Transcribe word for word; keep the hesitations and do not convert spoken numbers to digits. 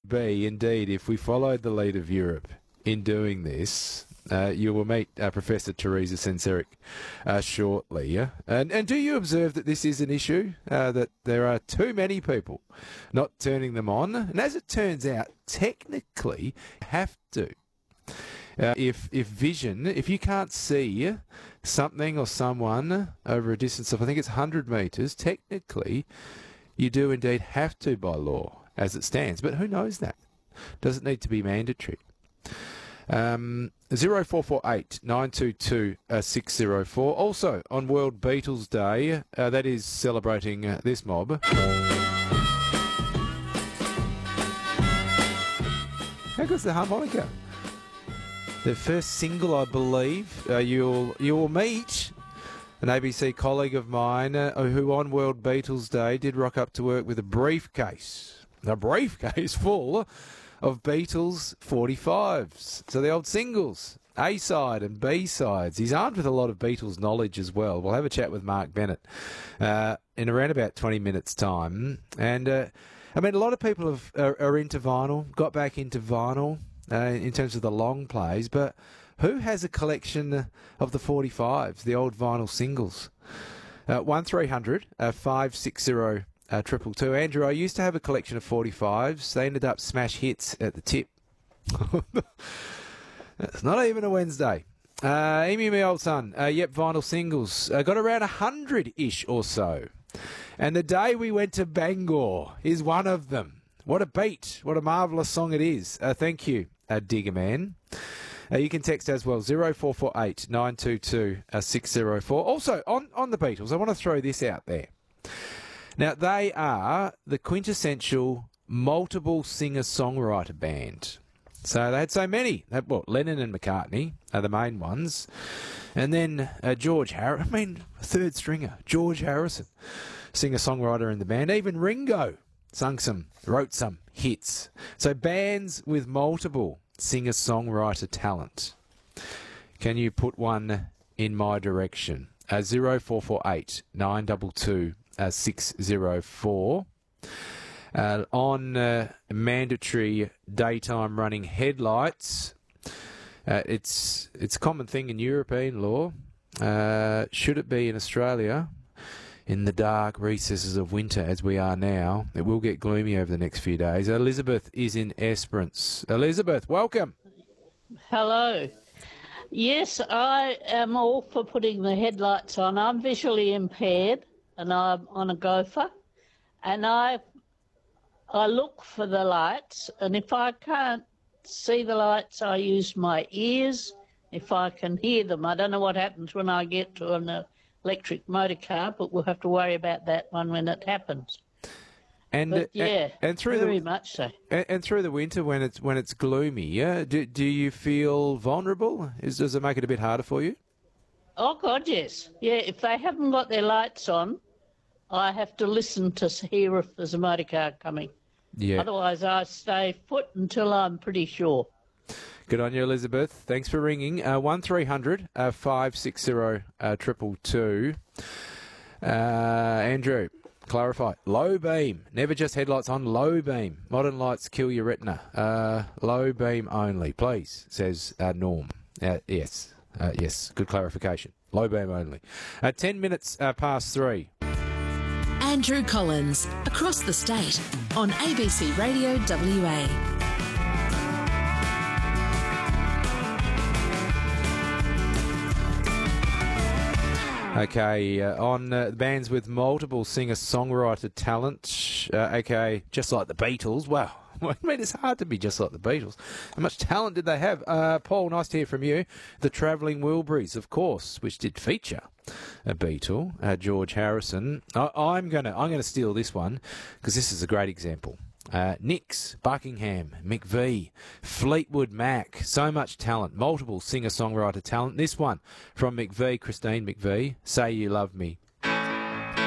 be, indeed, if we followed the lead of Europe in doing this, uh, you will meet uh, Professor Teresa Senseric uh, shortly. Yeah? And, and do you observe that this is an issue, uh, that there are too many people not turning them on? And as it turns out, technically, you have to. Uh, if if vision, if you can't see something or someone over a distance of, I think it's one hundred metres, technically, you do indeed have to by law, as it stands. But who knows that? Does it need to be mandatory? Um, zero four four eight nine two two six zero four. Also, on World Beatles Day, uh, that is celebrating uh, this mob. How good's the harmonica? The first single, I believe, uh, you'll you'll meet an A B C colleague of mine uh, who on World Beatles Day did rock up to work with a briefcase, a briefcase full of Beatles forty-fives. So the old singles, A-side and B-sides. He's armed with a lot of Beatles knowledge as well. We'll have a chat with Mark Bennett uh, in around about twenty minutes' time. And, uh, I mean, a lot of people have, are, are into vinyl, got back into vinyl. Uh, in terms of the long plays, but who has a collection of the forty-fives, the old vinyl singles? Uh, one three hundred five six zero triple two. Andrew, I used to have a collection of forty-fives. They ended up smash hits at the tip. It's not even a Wednesday. Uh, Emu, my old son. Uh, yep, vinyl singles. Uh, got around one hundred-ish or so. And the day we went to Bangor is one of them. What a beat. What a marvellous song it is. Uh, thank you. Uh, Digger Man. Uh, you can text as well, zero four four eight nine two two six zero four. Also, on, on the Beatles, I want to throw this out there. Now, they are the quintessential multiple singer-songwriter band. So they had so many. They, well, Lennon and McCartney are the main ones. And then uh, George Harrison, I mean, third stringer, George Harrison, singer-songwriter in the band. Even Ringo sung some, wrote some hits. So bands with multiple singer-songwriter talent. Can you put one in my direction? Uh, zero four four eight nine two two six zero four. Uh, on uh, mandatory daytime running headlights, uh, it's it's a common thing in European law. Uh, should it be in Australia? In the dark recesses of winter as we are now, it will get gloomy over the next few days. Elizabeth is in Esperance. Elizabeth, welcome. Hello. Yes, I am all for putting the headlights on. I'm visually impaired and I'm on a gopher, and I I look for the lights, and if I can't see the lights, I use my ears if I can hear them. I don't know what happens when I get to an electric motor car, but we'll have to worry about that one when it happens. And but, uh, yeah, and, and through very the, much so. And, and through the winter, when it's when it's gloomy, yeah, do do you feel vulnerable? Is, does it make it a bit harder for you? Oh God, yes, yeah. If they haven't got their lights on, I have to listen to hear if there's a motor car coming. Yeah. Otherwise, I stay put until I'm pretty sure. Good on you, Elizabeth. Thanks for ringing. Uh, one three hundred five six zero triple two. Uh, Andrew, clarify. Low beam. Never just headlights on. Low beam. Modern lights kill your retina. Uh, low beam only, please, says uh, Norm. Uh, yes. Uh, yes. Good clarification. Low beam only. Uh, ten minutes uh, past three. Andrew Collins, across the state, on A B C Radio W A. Okay, uh, on uh, bands with multiple singer-songwriter talent, uh, aka just like the Beatles. Wow, I mean, it's hard to be just like the Beatles. How much talent did they have? Uh, Paul, nice to hear from you. The Travelling Wilburys, of course, which did feature a Beatle, uh, George Harrison. I- I'm gonna I'm gonna steal this one because this is a great example. Uh, Nix, Buckingham, McVie, Fleetwood Mac, so much talent, multiple singer-songwriter talent. This one from McVie, Christine McVie, Say You Love Me